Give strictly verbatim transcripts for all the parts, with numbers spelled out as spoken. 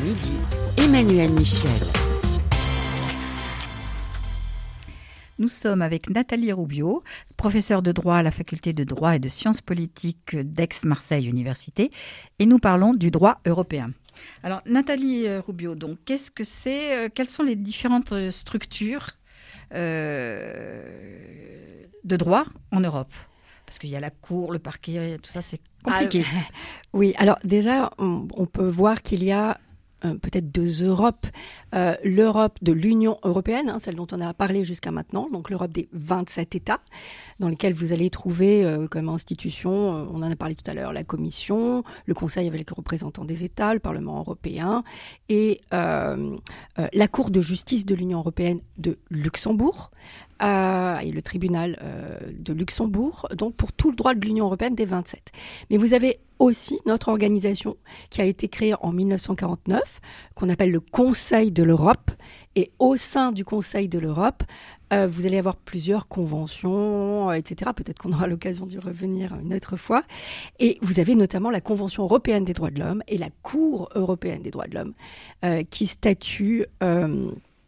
midi, Emmanuel Michel. Nous sommes avec Nathalie Roubiot, professeure de droit à la faculté de droit et de sciences politiques d'Aix-Marseille Université, et nous parlons du droit européen. Alors Nathalie Roubiot, donc qu'est-ce que c'est, euh, quelles sont les différentes structures euh, de droit en Europe ? Parce qu'il y a la cour, le parquet, tout ça, c'est compliqué. Alors, oui, alors déjà, on, on peut voir qu'il y a euh, peut-être deux Europes. Euh, L'Europe de l'Union européenne, hein, celle dont on a parlé jusqu'à maintenant, donc l'Europe des vingt-sept États, dans lesquels vous allez trouver euh, comme institution, euh, on en a parlé tout à l'heure, la Commission, le Conseil avec les représentants des États, le Parlement européen, et euh, euh, la Cour de justice de l'Union européenne de Luxembourg, Euh, et le tribunal euh, de Luxembourg, donc pour tout le droit de l'Union européenne des vingt-sept. Mais vous avez aussi notre organisation qui a été créée en dix-neuf cent quarante-neuf, qu'on appelle le Conseil de l'Europe. Et au sein du Conseil de l'Europe, euh, vous allez avoir plusieurs conventions, euh, et cetera. Peut-être qu'on aura l'occasion d'y revenir une autre fois. Et vous avez notamment la Convention européenne des droits de l'homme et la Cour européenne des droits de l'homme euh, qui statuent... Euh,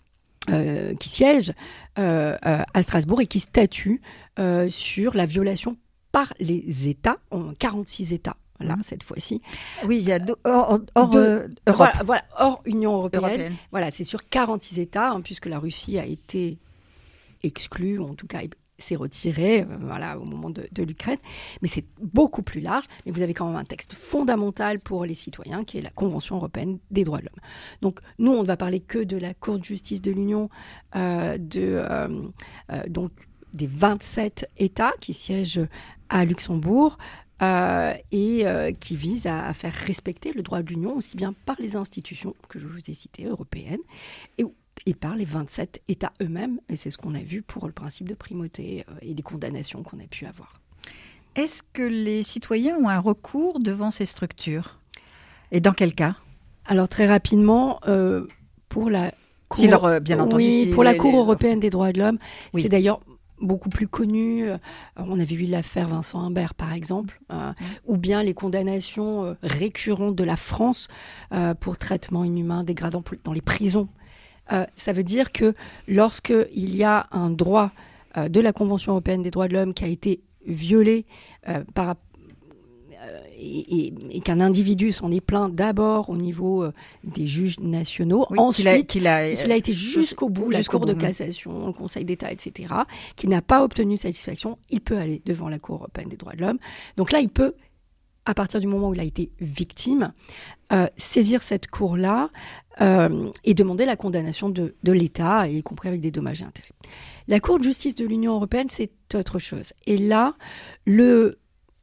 Euh, qui siège euh, euh, à Strasbourg et qui statue euh, sur la violation par les États, en quarante-six États, là, mmh. cette fois-ci. Oui, il y a deux, hors, hors de, euh, Europe. Voilà, voilà, hors Union européenne. européenne. Voilà, c'est sur quarante-six États, hein, puisque la Russie a été exclue, ou en tout cas s'est retirée euh, voilà, au moment de, de l'Ukraine. Mais c'est beaucoup plus large. Mais vous avez quand même un texte fondamental pour les citoyens, qui est la Convention européenne des droits de l'homme. Donc, nous, on ne va parler que de la Cour de justice de l'Union, euh, de, euh, euh, donc, des vingt-sept États qui siègent à Luxembourg euh, et euh, qui visent à, à faire respecter le droit de l'Union, aussi bien par les institutions que je vous ai citées, européennes, et et par les vingt-sept États eux-mêmes. Et c'est ce qu'on a vu pour le principe de primauté euh, et les condamnations qu'on a pu avoir. Est-ce que les citoyens ont un recours devant ces structures ? Et dans quel cas ? Alors très rapidement, euh, pour la Cour, si leur, bien entendu, oui, si pour les, la Cour les... européenne des droits de l'homme, oui. c'est d'ailleurs beaucoup plus connu. Euh, on avait vu l'affaire Vincent Humbert, par exemple, euh, mmh. ou bien les condamnations euh, récurrentes de la France euh, pour traitement inhumain, dégradant dans les prisons. Euh, ça veut dire que lorsqu'il y a un droit euh, de la Convention européenne des droits de l'homme qui a été violé euh, par, euh, et, et, et qu'un individu s'en est plaint d'abord au niveau euh, des juges nationaux, oui, ensuite qu'il a, qu'il a, qu'il a été jusqu'au bout, jusqu'au la Cour bout, de cassation, le Conseil d'État, et cetera, qu'il n'a pas obtenu satisfaction, il peut aller devant la Cour européenne des droits de l'homme. Donc là, il peut, à partir du moment où il a été victime, euh, saisir cette cour-là euh, et demander la condamnation de, de l'État, y compris avec des dommages et intérêts. La Cour de justice de l'Union européenne, c'est autre chose. Et là, le,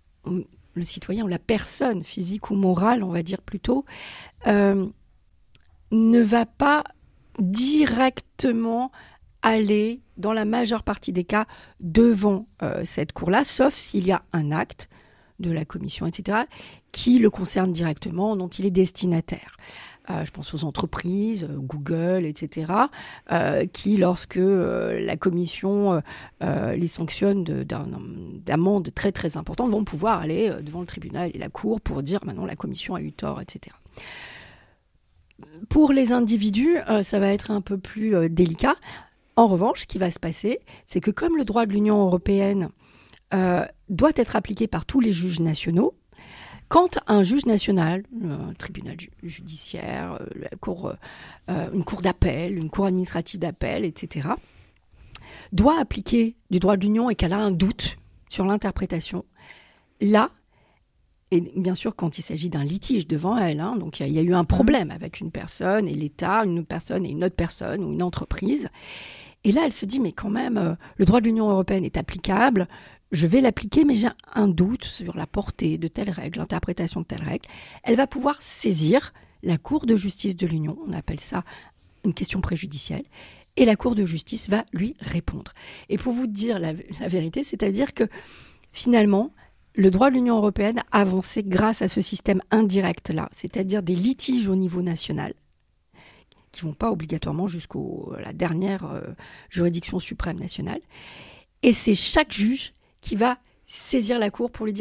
le citoyen ou la personne physique ou morale, on va dire plutôt, euh, ne va pas directement aller, dans la majeure partie des cas, devant euh, cette cour-là, sauf s'il y a un acte de la commission, et cetera, qui le concerne directement, dont il est destinataire. Euh, je pense aux entreprises, euh, Google, et cetera, euh, qui, lorsque euh, la commission euh, les sanctionne de, d'un, d'amendes très très importantes, vont pouvoir aller euh, devant le tribunal et la cour pour dire maintenant la commission a eu tort, et cetera. Pour les individus, euh, ça va être un peu plus euh, délicat. En revanche, ce qui va se passer, c'est que comme le droit de l'Union européenne Euh, doit être appliqué par tous les juges nationaux, quand un juge national, un tribunal ju- judiciaire, euh, la cour, euh, une cour d'appel, une cour administrative d'appel, et cetera, doit appliquer du droit de l'Union et qu'elle a un doute sur l'interprétation, là, et bien sûr quand il s'agit d'un litige devant elle, hein, donc il y, y a eu un problème avec une personne et l'État, une personne et une autre personne ou une entreprise, et là elle se dit mais quand même, euh, le droit de l'Union européenne est applicable, je vais l'appliquer, mais j'ai un doute sur la portée de telle règle, l'interprétation de telle règle. Elle va pouvoir saisir la Cour de justice de l'Union, on appelle ça une question préjudicielle, et la Cour de justice va lui répondre. Et pour vous dire la, la vérité, c'est-à-dire que finalement, le droit de l'Union européenne a avancé grâce à ce système indirect-là, c'est-à-dire des litiges au niveau national, qui ne vont pas obligatoirement jusqu'à la dernière euh, juridiction suprême nationale. Et c'est chaque juge qui va saisir la Cour pour lui dire bah,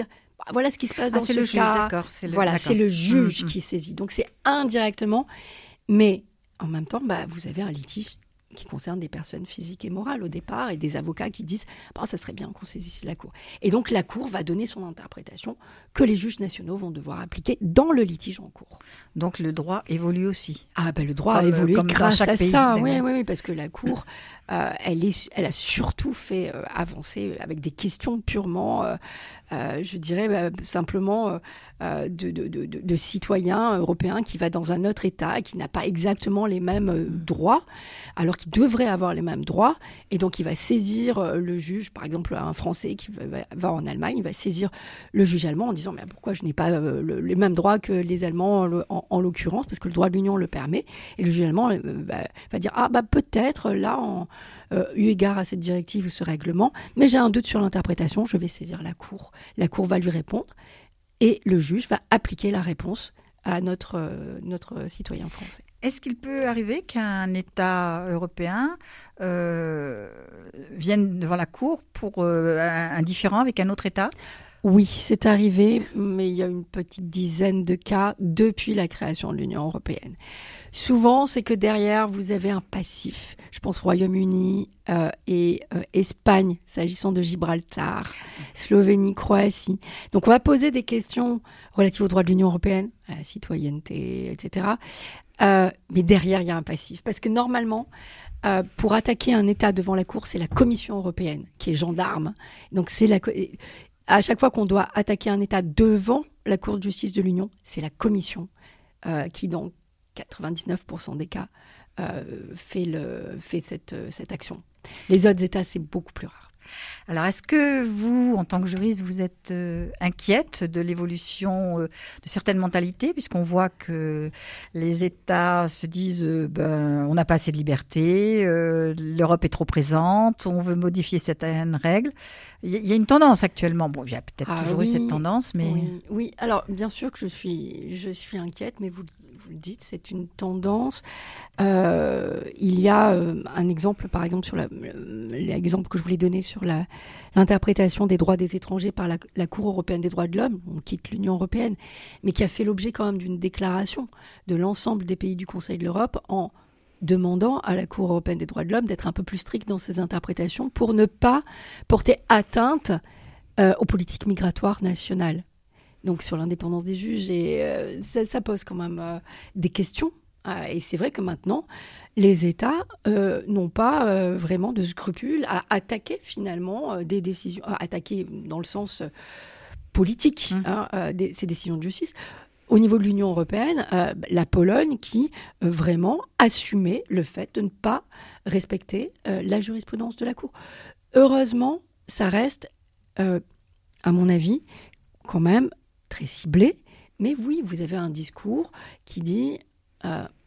voilà ce qui se passe dans ah, c'est ce le juge, cas. d'accord. C'est le, voilà, d'accord. c'est le juge Mmh, qui saisit. Donc c'est indirectement, mais en même temps, bah, vous avez un litige qui concerne des personnes physiques et morales au départ, et des avocats qui disent bah, ça serait bien qu'on saisisse la Cour. Et donc la Cour va donner son interprétation que les juges nationaux vont devoir appliquer dans le litige en cours. Donc le droit évolue aussi. Ah ben le droit Comme, a évolué comme dans grâce chaque à pays, ça, d'accord. oui, oui, oui, parce que la Cour, euh, elle, est, elle a surtout fait euh, avancer avec des questions purement, euh, euh, je dirais bah, simplement euh, de, de, de, de citoyens européens qui va dans un autre État, qui n'a pas exactement les mêmes euh, droits, alors qu'il devrait avoir les mêmes droits, et donc il va saisir euh, le juge, par exemple un Français qui va, va, va en Allemagne, il va saisir le juge allemand en disant mais pourquoi je n'ai pas euh, le, les mêmes droits que les Allemands en, en, en l'occurrence, parce que le droit de l'Union le permet, et le juge allemand euh, va, va dire ah bah peut-être là en, euh, eu égard à cette directive ou ce règlement, mais j'ai un doute sur l'interprétation, je vais saisir la Cour. La Cour va lui répondre et le juge va appliquer la réponse à notre, euh, notre citoyen français. Est-ce qu'il peut arriver qu'un État européen euh, vienne devant la Cour pour euh, un, un différend avec un autre État ? Oui, c'est arrivé, mais il y a une petite dizaine de cas depuis la création de l'Union européenne. Souvent, c'est que derrière, vous avez un passif. Je pense Royaume-Uni euh, et euh, Espagne, s'agissant de Gibraltar, Slovénie, Croatie. Donc, on va poser des questions relatives aux droits de l'Union européenne, à la citoyenneté, et cetera. Euh, mais derrière, il y a un passif. Parce que normalement, euh, pour attaquer un État devant la Cour, c'est la Commission européenne qui est gendarme. Donc, c'est la... À chaque fois qu'on doit attaquer un État devant la Cour de justice de l'Union, c'est la Commission euh, qui, dans quatre-vingt-dix-neuf pour cent des cas, euh, fait, le, fait cette, cette action. Les autres États, c'est beaucoup plus rare. Alors, est-ce que vous, en tant que juriste, vous êtes euh, inquiète de l'évolution euh, de certaines mentalités, puisqu'on voit que les États se disent euh, ben, on n'a pas assez de liberté, euh, l'Europe est trop présente, on veut modifier certaines règles. Il y a une tendance actuellement. Bon, il y a peut-être ah, toujours oui, eu cette tendance, mais... Oui, oui, alors bien sûr que je suis, je suis inquiète, mais vous, vous le dites, c'est une tendance. Euh, il y a euh, un exemple, par exemple, sur la, l'exemple que je voulais donner sur la, l'interprétation des droits des étrangers par la, la Cour européenne des droits de l'homme. On quitte l'Union européenne, mais qui a fait l'objet quand même d'une déclaration de l'ensemble des pays du Conseil de l'Europe en demandant à la Cour européenne des droits de l'homme d'être un peu plus stricte dans ses interprétations pour ne pas porter atteinte euh, aux politiques migratoires nationales. Donc sur l'indépendance des juges, et euh, ça, ça pose quand même euh, des questions. Euh, et c'est vrai que maintenant, les États euh, n'ont pas euh, vraiment de scrupules à attaquer finalement euh, des décisions, à attaquer dans le sens euh, politique mmh. hein, euh, des, ces décisions de justice. Au niveau de l'Union européenne, euh, la Pologne qui euh, vraiment assumait le fait de ne pas respecter euh, la jurisprudence de la Cour. Heureusement, ça reste, euh, à mon avis, quand même très ciblé. Mais oui, vous avez un discours qui dit euh,